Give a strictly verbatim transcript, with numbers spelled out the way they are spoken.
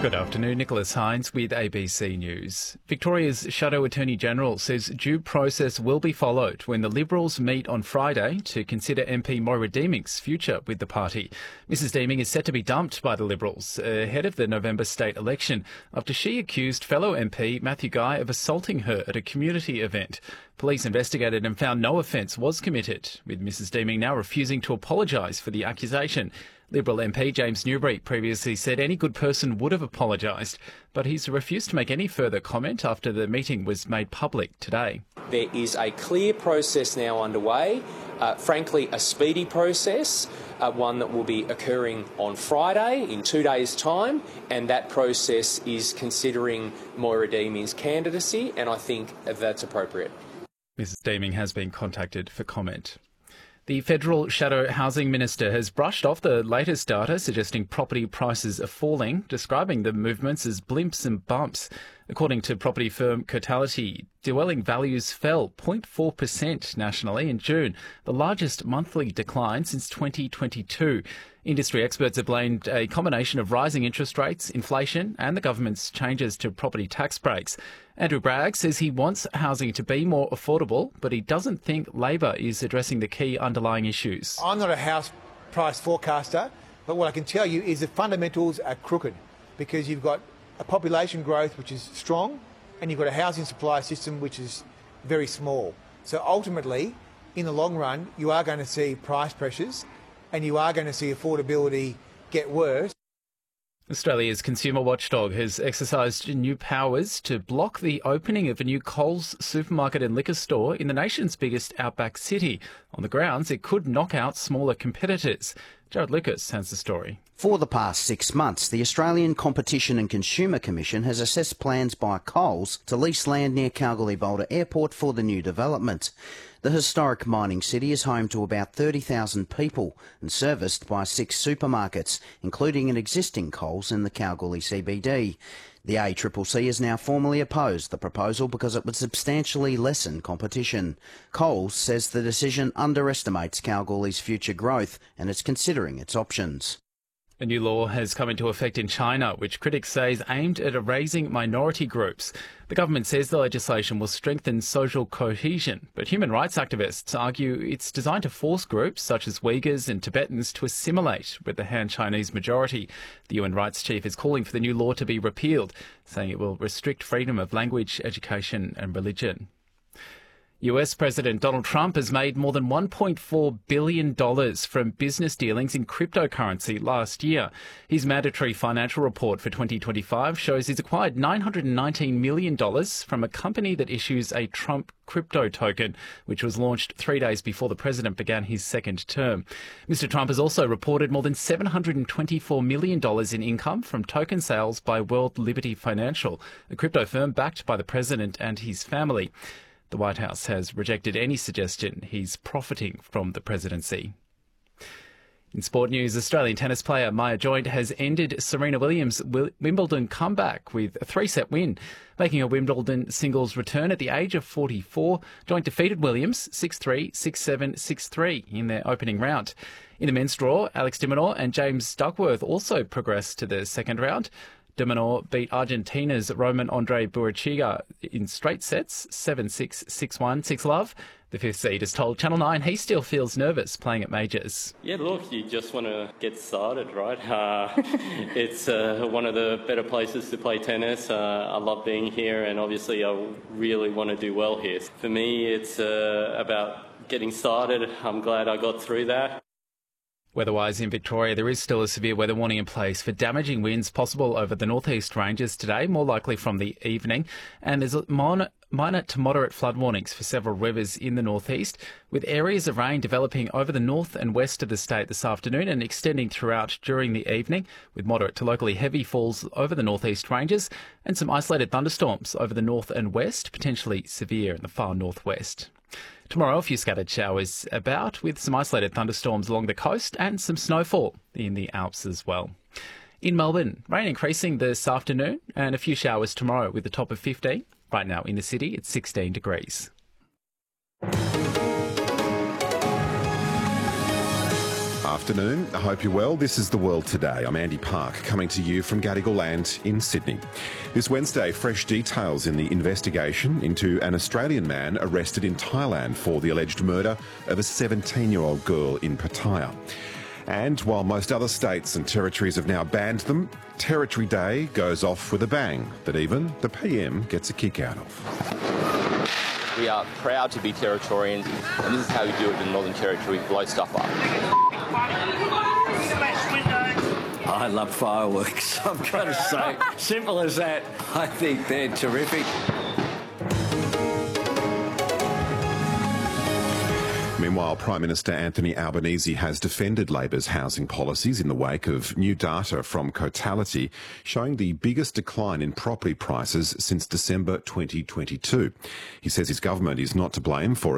Good afternoon, Nicholas Hines with A B C News. Victoria's Shadow Attorney-General says due process will be followed when the Liberals meet on Friday to consider M P Moira Deeming's future with the party. Missus Deeming is set to be dumped by the Liberals ahead of the November state election after she accused fellow M P Matthew Guy of assaulting her at a community event. Police investigated and found no offence was committed, with Missus Deeming now refusing to apologise for the accusation. Liberal M P James Newbury previously said any good person would have apologised, but he's refused to make any further comment after the meeting was made public today. There is a clear process now underway, uh, frankly a speedy process, uh, one that will be occurring on Friday in two days' time, and that process is considering Moira Deeming's candidacy, and I think that's appropriate. Missus Deeming has been contacted for comment. The Federal Shadow Housing Minister has brushed off the latest data suggesting property prices are falling, describing the movements as blimps and bumps. According to property firm Cotality, dwelling values fell zero point four percent nationally in June, the largest monthly decline since twenty twenty-two. Industry experts have blamed a combination of rising interest rates, inflation and the government's changes to property tax breaks. Andrew Bragg says he wants housing to be more affordable, but he doesn't think Labor is addressing the key underlying issues. I'm not a house price forecaster, but what I can tell you is the fundamentals are crooked because you've got a population growth which is strong and you've got a housing supply system which is very small. So ultimately, in the long run, you are going to see price pressures and you are going to see affordability get worse. Australia's consumer watchdog has exercised new powers to block the opening of a new Coles supermarket and liquor store in the nation's biggest outback city, on the grounds it could knock out smaller competitors. Jared Lucas has the story. For the past six months, the Australian Competition and Consumer Commission has assessed plans by Coles to lease land near Kalgoorlie-Boulder Airport for the new development. The historic mining city is home to about thirty thousand people and serviced by six supermarkets, including an existing Coles in the Kalgoorlie C B D. The A C C C has now formally opposed the proposal because it would substantially lessen competition. Coles says the decision underestimates Kalgoorlie's future growth and is considering its options. A new law has come into effect in China, which critics say is aimed at erasing minority groups. The government says the legislation will strengthen social cohesion, but human rights activists argue it's designed to force groups such as Uyghurs and Tibetans to assimilate with the Han Chinese majority. The U N rights chief is calling for the new law to be repealed, saying it will restrict freedom of language, education and religion. U S President Donald Trump has made more than one point four billion dollars from business dealings in cryptocurrency last year. His mandatory financial report for twenty twenty-five shows he's acquired nine hundred nineteen million dollars from a company that issues a Trump crypto token, which was launched three days before the president began his second term. Mister Trump has also reported more than seven hundred twenty-four million dollars in income from token sales by World Liberty Financial, a crypto firm backed by the president and his family. The White House has rejected any suggestion he's profiting from the presidency. In sport news, Australian tennis player Maya Joint has ended Serena Williams' Wimbledon comeback with a three-set win. Making a Wimbledon singles return at the age of forty-four, Joint defeated Williams six three, six seven, six three in their opening round. In the men's draw, Alex de Minaur and James Duckworth also progressed to the second round. De Minaur beat Argentina's Roman Andre Burruchaga in straight sets, seven six, six one, six love. The fifth seed has told Channel nine he still feels nervous playing at majors. Yeah, look, you just want to get started, right? Uh, it's uh, one of the better places to play tennis. Uh, I love being here, and obviously I really want to do well here. For me, it's uh, about getting started. I'm glad I got through that. Weather-wise in Victoria, there is still a severe weather warning in place for damaging winds possible over the northeast ranges today, more likely from the evening. And there's minor, minor to moderate flood warnings for several rivers in the northeast, with areas of rain developing over the north and west of the state this afternoon and extending throughout during the evening, with moderate to locally heavy falls over the northeast ranges and some isolated thunderstorms over the north and west, potentially severe in the far northwest. Tomorrow, a few scattered showers about, with some isolated thunderstorms along the coast and some snowfall in the Alps as well. In Melbourne, rain increasing this afternoon and a few showers tomorrow with a top of fifteen. Right now in the city, it's sixteen degrees. afternoon. I hope you're well. This is The World Today. I'm Andy Park, coming to you from Gadigal Land in Sydney. This Wednesday, fresh details in the investigation into an Australian man arrested in Thailand for the alleged murder of a seventeen-year-old girl in Pattaya. And while most other states and territories have now banned them, Territory Day goes off with a bang that even the P M gets a kick out of. We are proud to be Territorians, and this is how we do it in the Northern Territory, blow stuff up. I love fireworks, I've got to say. Simple as that. I think they're terrific. Meanwhile, Prime Minister Anthony Albanese has defended Labor's housing policies in the wake of new data from Cotality showing the biggest decline in property prices since December twenty twenty-two. He says his government is not to blame for